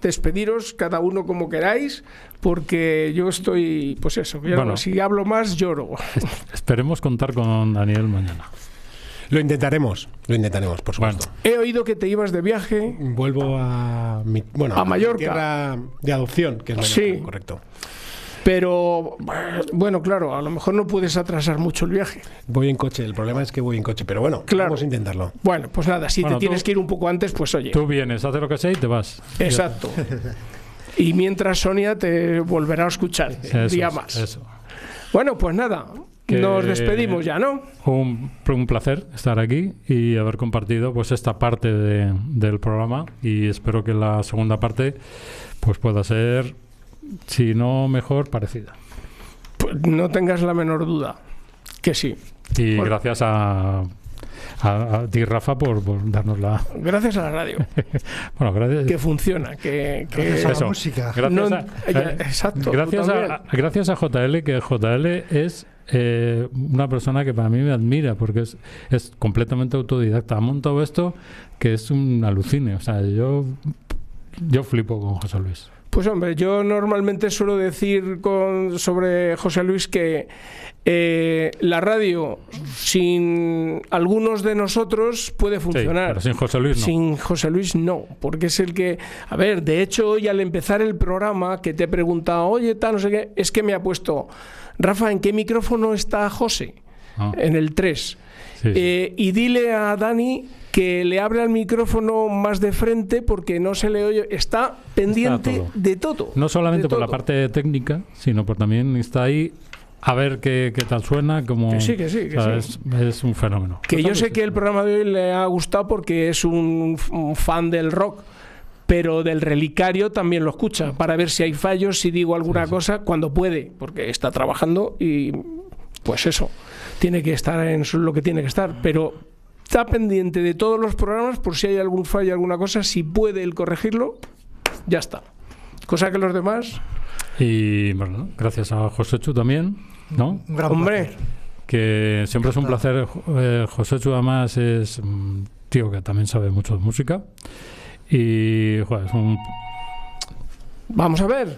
despediros cada uno como queráis, porque yo estoy, pues eso, bueno, si hablo más lloro. Esperemos contar con Daniel mañana. Lo intentaremos, por supuesto. Bueno. He oído que te ibas de viaje. Vuelvo a Mallorca. Mi tierra de adopción, que es Mallorca, sí. Correcto. Pero, bueno, claro, a lo mejor no puedes atrasar mucho el viaje. Voy en coche, el problema es que voy en coche, pero bueno, claro. Vamos a intentarlo. Bueno, pues nada, si te tienes que ir un poco antes, pues oye. Tú vienes, haces lo que sea y te vas. Exacto. Y mientras Sonia te volverá a escuchar un día más. Eso. Bueno, pues nada, nos despedimos ya, ¿no? Un placer estar aquí y haber compartido pues esta parte del programa, y espero que la segunda parte pues pueda ser, si no mejor, parecida. Pues no tengas la menor duda que sí. Y gracias a ti, Rafa, por darnos la... Gracias a la radio. Bueno, gracias. Que funciona, que gracias a la música. Exacto. Gracias a JL, que JL es una persona que para mí me admira, porque es completamente autodidacta. Ha montado esto que es un alucine. O sea, yo flipo con José Luis. Pues hombre, yo normalmente suelo decir sobre José Luis que la radio sin algunos de nosotros puede funcionar. Sí, pero sin José Luis no. Sin José Luis no, porque es el que... A ver, de hecho, hoy al empezar el programa que te he preguntado, oye, tal, no sé qué, es que me ha puesto, Rafa, ¿en qué micrófono está José? En el 3. Sí. Y dile a Dani que le abra el micrófono más de frente porque no se le oye. Está pendiente de todo. No solamente por la parte técnica, sino por también está ahí a ver qué tal suena. Como, que sí. Es un fenómeno. Que yo sé que el programa de hoy le ha gustado porque es un fan del rock, pero del relicario también lo escucha para ver si hay fallos, si digo alguna cosa, cuando puede, porque está trabajando y pues eso, tiene que estar en lo que tiene que estar, pero está pendiente de todos los programas por si hay algún fallo, alguna cosa, si puede él corregirlo, ya está. Cosa que los demás... Y bueno, gracias a Josechu también, ¿no? Hombre, que siempre es un placer. Josechu además es un tío que también sabe mucho de música y joder, es un... Vamos a ver.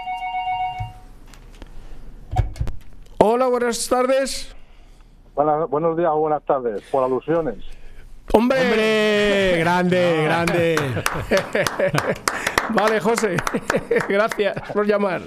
Hola, buenas tardes. Buenos días o buenas tardes, por alusiones. ¡Hombre! ¡Grande! Vale, José. Gracias por llamar.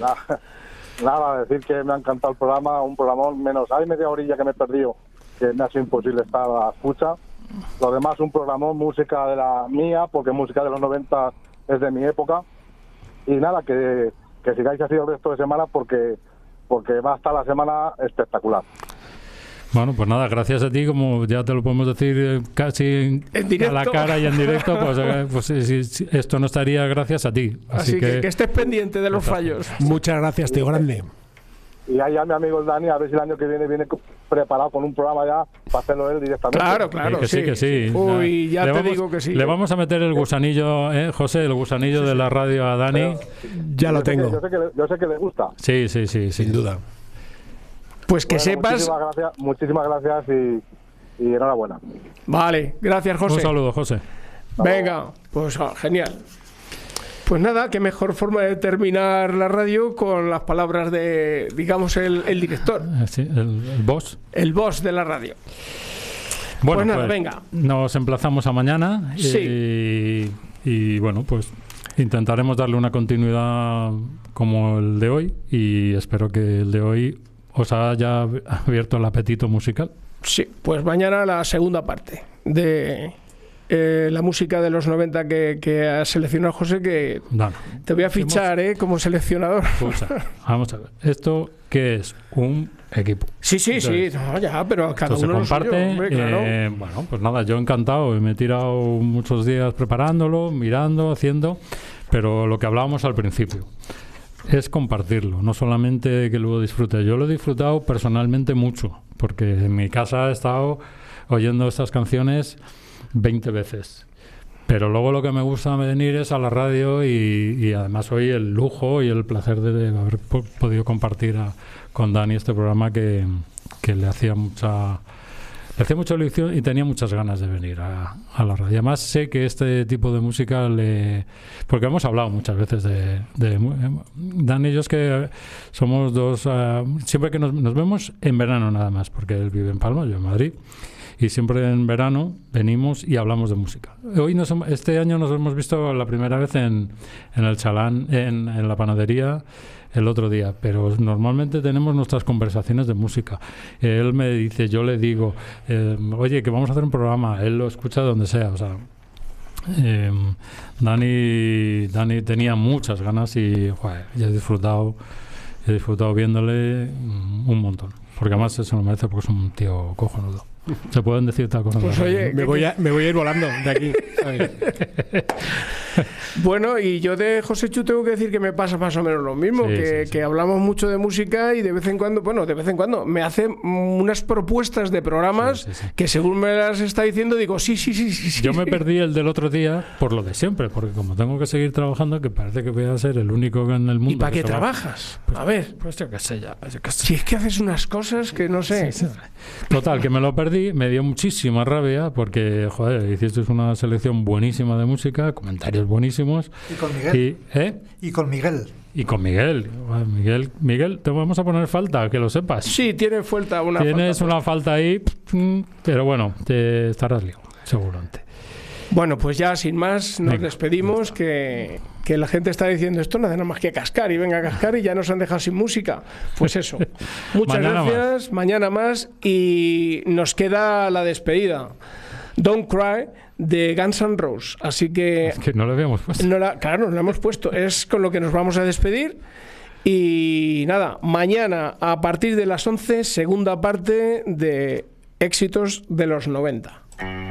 Nada, decir que me ha encantado el programa, un programón, menos hay media orilla que me he perdido, que me ha sido imposible estar a la escucha. Lo demás, un programón, música de la mía, porque música de los 90 es de mi época. Y nada, que sigáis así el resto de semana, porque va a estar la semana espectacular. Bueno, pues nada, gracias a ti, como ya te lo podemos decir casi a la cara y en directo, pues esto no estaría gracias a ti. Así que estés pendiente de los fallos. Muchas gracias, tío grande. Y allá mi amigo Dani, a ver si el año que viene preparado con un programa ya para hacerlo él directamente. Claro, que sí. Uy, ya te digo que sí. Le vamos a meter el gusanillo, José, el gusanillo de la radio a Dani. Pero, ya lo tengo. Yo sé que le gusta. Sí, sin duda. Pues que sepas... Muchísimas gracias y enhorabuena. Vale, gracias, José. Un saludo, José. Venga, pues genial. Pues nada, qué mejor forma de terminar la radio con las palabras de, digamos, el director. Sí, el boss. El boss de la radio. Bueno, pues nada, venga. Nos emplazamos a mañana. Sí. Y bueno, pues intentaremos darle una continuidad como el de hoy, y espero que el de hoy os haya abierto el apetito musical. Sí, pues mañana la segunda parte de la música de los 90 que ha seleccionado José, que te voy a fichar como seleccionador. Vamos a ver, ¿esto qué es? Un equipo. Sí, no, ya, pero cada uno se comparte. Lo suyo, hombre, claro. Bueno, pues nada, yo encantado, me he tirado muchos días preparándolo, mirando, haciendo, pero lo que hablábamos al principio es compartirlo, no solamente que luego disfrute. Yo lo he disfrutado personalmente mucho, porque en mi casa he estado oyendo estas canciones 20 veces. Pero luego lo que me gusta venir es a la radio y además hoy el lujo y el placer de haber podido compartir con Dani este programa que le hacía Le hacía mucha ilusión y tenía muchas ganas de venir a la radio. Además, sé que este tipo de música porque hemos hablado muchas veces de Dani y yo, es que somos dos... siempre que nos vemos en verano nada más, porque él vive en Palma, yo en Madrid, y siempre en verano venimos y hablamos de música. Este año nos hemos visto la primera vez en el Chalán, en la panadería, el otro día, pero normalmente tenemos nuestras conversaciones de música. Él me dice, yo le digo, oye, que vamos a hacer un programa, él lo escucha donde sea, o sea, Dani tenía muchas ganas y joder, he disfrutado viéndole un montón, porque además se lo merece, porque es un tío cojonudo. Se pueden decir tal cosa. Pues oye, me voy a ir volando de aquí. Bueno, y yo de José Chu tengo que decir que me pasa más o menos lo mismo, que hablamos mucho de música y de vez en cuando me hace unas propuestas de programas que según me las está diciendo digo sí. Yo me perdí el del otro día por lo de siempre, porque como tengo que seguir trabajando, que parece que voy a ser el único en el mundo. ¿Y para qué trabajas? Pues, a ver, pues yo qué sé ya. Si es que haces unas cosas que no sé. Sí. Total, que me lo perdí. Me dio muchísima rabia porque, joder, hiciste una selección buenísima de música, comentarios buenísimos. Y con Miguel. Y con Miguel. Y con Miguel. Miguel, te vamos a poner falta, que lo sepas. Sí, tienes una falta ahí, pero bueno, te estarás liado, seguramente. Bueno, pues ya sin más nos despedimos, que la gente está diciendo esto no hace nada más que cascar y venga a cascar y ya nos han dejado sin música. Pues eso. Muchas gracias. Mañana más y nos queda la despedida. Don't Cry de Guns N' Roses. Así que... Es que no lo habíamos puesto. Claro, nos lo hemos puesto. Es con lo que nos vamos a despedir. Y nada, mañana a partir de las 11, segunda parte de éxitos de los 90.